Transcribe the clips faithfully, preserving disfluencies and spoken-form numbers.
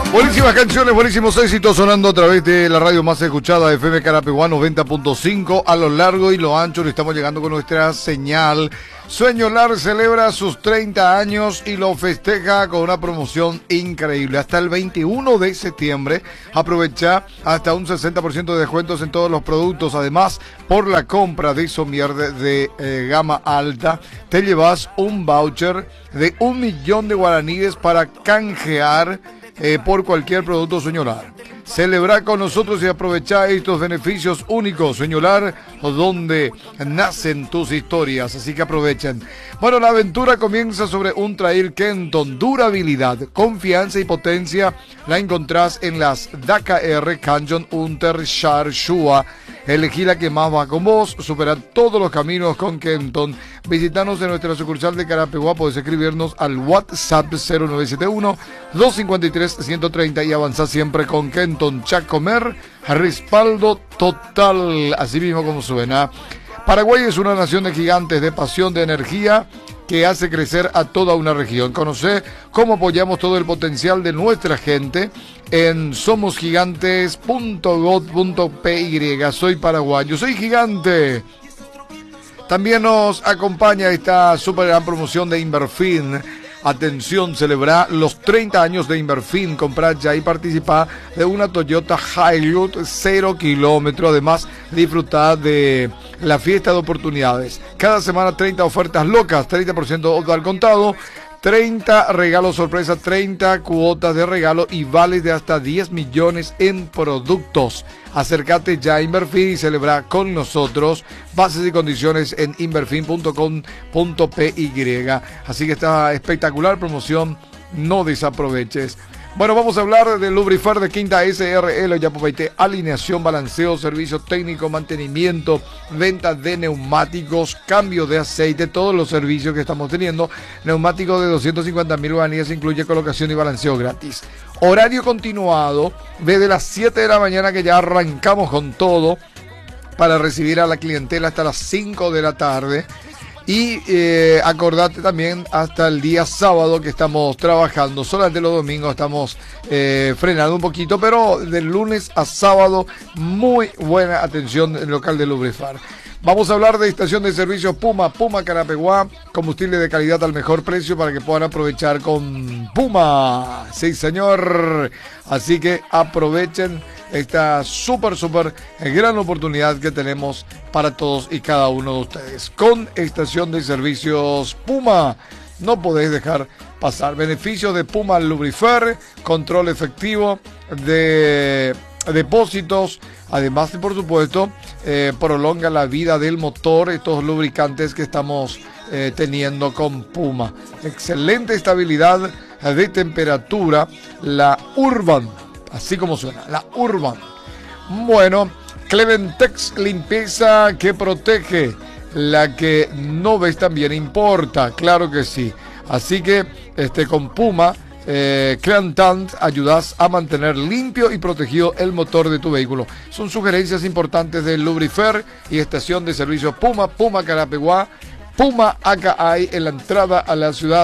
Buenísimas canciones, buenísimos éxitos sonando a través de la radio más escuchada, F M Carapeguá noventa punto cinco. A lo largo y lo ancho le estamos llegando con nuestra señal. Sueñolar celebra sus treinta años y lo festeja con una promoción increíble. Hasta el veintiuno de septiembre aprovecha hasta un sesenta por ciento de descuentos en todos los productos. Además, por la compra de somier de, de eh, gama alta, te llevas un voucher de un millón de guaraníes para canjear Eh, por cualquier producto Sueñolar. Celebra con nosotros y aprovecha estos beneficios únicos. Sueñolar, donde nacen tus historias, así que aprovechen. Bueno, la aventura comienza sobre un Trail Kenton. Durabilidad, confianza y potencia la encontrás en las D A K R Canyon Hunter Shar Shua. Elegí la que más va con vos, supera todos los caminos con Kenton. Visítanos en nuestra sucursal de Carapeguá, puedes escribirnos al WhatsApp cero nueve siete uno, dos cinco tres, uno tres cero y avanzar siempre con Kenton. Chacomer, respaldo total, así mismo como suena. Paraguay es una nación de gigantes, de pasión, de energía, que hace crecer a toda una región. Conoce cómo apoyamos todo el potencial de nuestra gente en somos gigantes punto gov punto py. Soy paraguayo, soy gigante. También nos acompaña esta super gran promoción de Inverfin. Atención, celebra los treinta años de Inverfin. Comprá ya y participa de una Toyota Hilux cero kilómetros. Además, disfruta de la fiesta de oportunidades. Cada semana treinta ofertas locas, treinta por ciento al contado, treinta regalos sorpresa, treinta cuotas de regalo y vales de hasta diez millones en productos. Acércate ya a Inverfin y celebra con nosotros. Bases y condiciones en inverfin punto com punto py. Así que esta espectacular promoción no desaproveches. Bueno, vamos a hablar del Lubrifer de Quinta S R L, Yapopaité, alineación, balanceo, servicio técnico, mantenimiento, venta de neumáticos, cambio de aceite, todos los servicios que estamos teniendo. Neumáticos de doscientos cincuenta mil guaraníes, incluye colocación y balanceo gratis. Horario continuado desde las siete de la mañana, que ya arrancamos con todo para recibir a la clientela hasta las cinco de la tarde. Y eh, acordate también hasta el día sábado que estamos trabajando. Solamente los domingos estamos eh, frenando un poquito, pero de lunes a sábado muy buena atención en el local de Lubrifar. Vamos a hablar de estación de servicio Puma, Puma Carapeguá, combustible de calidad al mejor precio para que puedan aprovechar con Puma. Sí, señor. Así que aprovechen esta súper, súper gran oportunidad que tenemos para todos y cada uno de ustedes. Con estación de servicios Puma, no podéis dejar pasar. Beneficios de Puma Lubrifer, control efectivo de depósitos. Además, por supuesto, eh, prolonga la vida del motor, estos lubricantes que estamos eh, teniendo con Puma. Excelente estabilidad de temperatura, la Urban, así como suena, la Urban. Bueno, Clementex, limpieza que protege, la que no ves también importa, claro que sí. Así que este con Puma, Eh, Cleantant, ayudas a mantener limpio y protegido el motor de tu vehículo. Son sugerencias importantes del Lubrifer y estación de servicio Puma, Puma Carapeguá, Puma Acay, en la entrada a la ciudad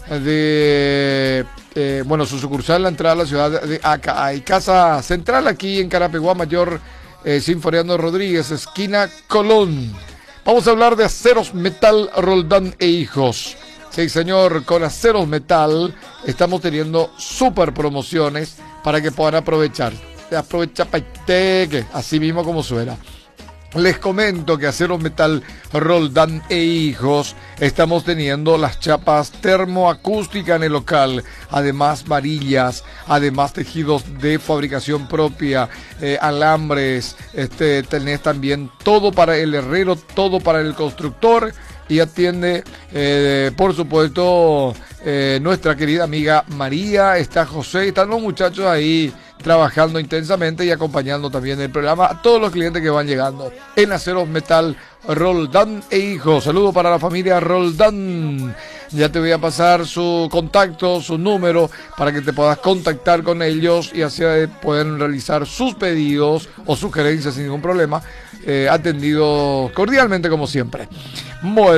de, eh, bueno, su sucursal en la entrada a la ciudad de Acay. Casa central aquí en Carapeguá, Mayor eh, Sinforiano Rodríguez, esquina Colón. Vamos a hablar de Aceros Metal Roldán e Hijos. Sí, señor, con Aceros Metal estamos teniendo super promociones para que puedan aprovechar. Aprovecha paiteque, así mismo como suena. Les comento que Aceros Metal Roldán e Hijos estamos teniendo las chapas termoacústicas en el local, además varillas, además tejidos de fabricación propia, eh, alambres, este, tenés también todo para el herrero, todo para el constructor. Y atiende, eh, por supuesto, eh, nuestra querida amiga María, está José, están los muchachos ahí trabajando intensamente y acompañando también el programa a todos los clientes que van llegando en Aceros Metal Roldán e Hijos. Saludo para la familia Roldán. Ya te voy a pasar su contacto, su número, para que te puedas contactar con ellos y así pueden realizar sus pedidos o sugerencias sin ningún problema, eh, atendido cordialmente como siempre. Bueno,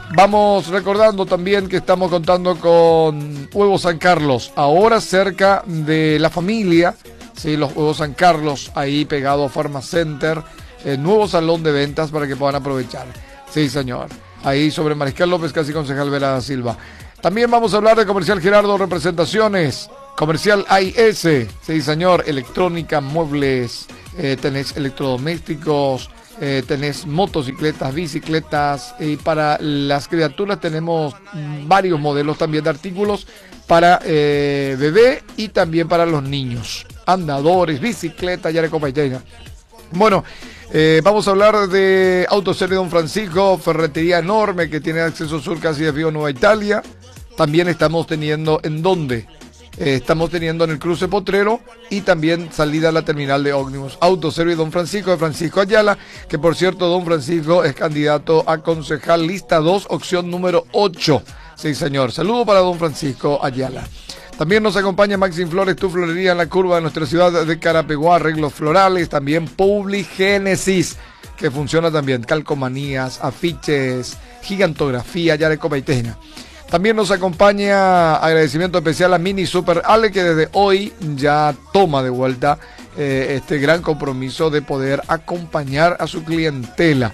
Vamos recordando también que estamos contando con Huevos San Carlos, ahora cerca de la familia, sí, los Huevos San Carlos, ahí pegado a Pharmacenter, el nuevo salón de ventas para que puedan aprovechar. Sí, señor. Ahí sobre Mariscal López, casi concejal Vera Silva. También vamos a hablar de Comercial Gerardo Representaciones, Comercial A I S, sí, señor, electrónica, muebles, eh, tenés electrodomésticos, eh, tenés motocicletas, bicicletas, y para las criaturas tenemos varios modelos también de artículos para eh, bebé y también para los niños, andadores, bicicletas, ya de copaiteña. Bueno, eh, vamos a hablar de Autoservicio Don Francisco, ferretería enorme que tiene acceso sur casi de Vigo Nueva Italia. También estamos teniendo, ¿en dónde? Eh, estamos teniendo en el cruce Potrero y también salida a la terminal de ómnibus. Autoservicio Don Francisco de Francisco Ayala, que por cierto Don Francisco es candidato a concejal lista dos, opción número ocho. Sí, señor. Saludo para Don Francisco Ayala. También nos acompaña Maxim Flores, tu florería en la curva de nuestra ciudad de Carapeguá, arreglos florales, también Publigénesis, que funciona también, calcomanías, afiches, gigantografía, ya de copaiteña. También nos acompaña, agradecimiento especial a Mini Super Ale, que desde hoy ya toma de vuelta eh, este gran compromiso de poder acompañar a su clientela.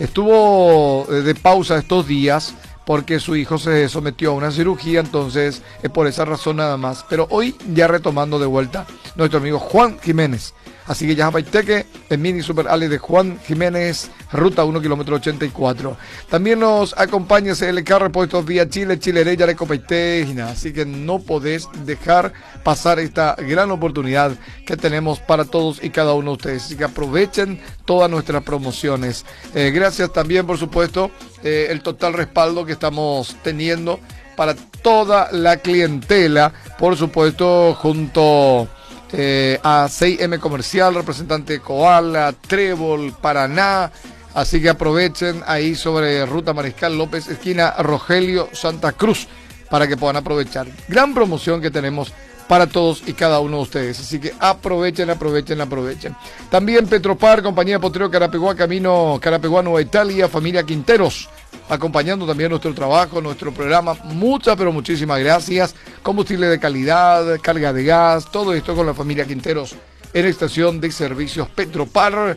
Estuvo eh, de pausa estos días porque su hijo se sometió a una cirugía, entonces es por esa razón nada más. Pero hoy ya retomando de vuelta nuestro amigo Juan Jiménez. Así que ya Japaiteque, en Mini Super Ale de Juan Jiménez, ruta uno, kilómetro ochenta y cuatro. También nos acompaña C L K Repuestos Vía Chile, Chile ya de Copaiteña. Así que no podés dejar pasar esta gran oportunidad que tenemos para todos y cada uno de ustedes. Así que aprovechen todas nuestras promociones. Eh, gracias también, por supuesto, eh, el total respaldo que estamos teniendo para toda la clientela, por supuesto, junto Eh, a seis eme Comercial, representante Koala, Trébol, Paraná. Así que aprovechen ahí sobre Ruta Mariscal López, esquina Rogelio Santa Cruz, para que puedan aprovechar. Gran promoción que tenemos para todos y cada uno de ustedes. Así que aprovechen, aprovechen, aprovechen. También Petropar, compañía Potrero Carapeguá, camino Carapeguá Nueva Italia, familia Quinteros, acompañando también nuestro trabajo, nuestro programa. Muchas, pero muchísimas gracias. Combustible de calidad, carga de gas, todo esto con la familia Quinteros en estación de servicios Petropar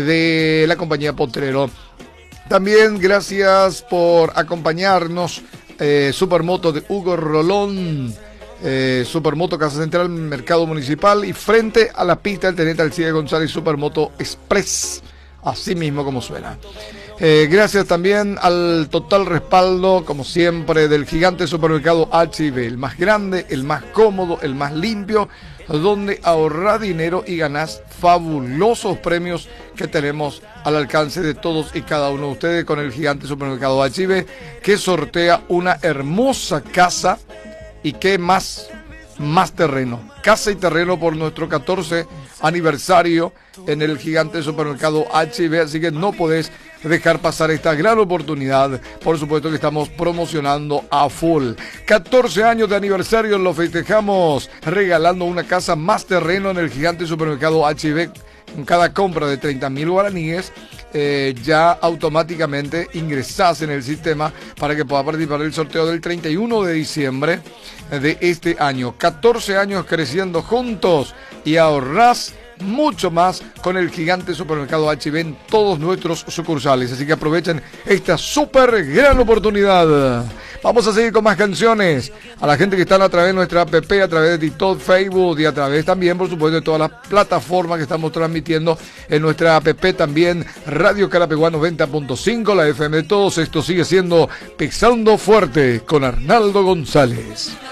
de la compañía Potrero. También gracias por acompañarnos, eh, Supermoto de Hugo Rolón, eh, Supermoto Casa Central, Mercado Municipal, y frente a la pista del Teniente Alcide González, Supermoto Express, así mismo como suena. Eh, gracias también al total respaldo, como siempre, del gigante supermercado H I B, el más grande, el más cómodo, el más limpio, donde ahorrás dinero y ganás fabulosos premios que tenemos al alcance de todos y cada uno de ustedes con el gigante supermercado H I B, que sortea una hermosa casa y qué más, más terreno. Casa y terreno por nuestro catorce aniversario en el gigante supermercado H I B, así que no podés dejar pasar esta gran oportunidad. Por supuesto que estamos promocionando a full. catorce años de aniversario lo festejamos regalando una casa más terreno en el gigante supermercado H I B. En cada compra de treinta mil guaraníes, eh, ya automáticamente ingresás en el sistema para que puedas participar del sorteo del treinta y uno de diciembre de este año. catorce años creciendo juntos y ahorrás mucho más con el gigante supermercado H I B en todos nuestros sucursales. Así que aprovechen esta súper gran oportunidad. Vamos a seguir con más canciones. A la gente que están a través de nuestra app, a través de TikTok, Facebook y a través también, por supuesto, de todas las plataformas que estamos transmitiendo en nuestra app, también Radio Carapeguá noventa punto cinco, la F M de todos. Esto sigue siendo Pisando Fuerte con Arnaldo González.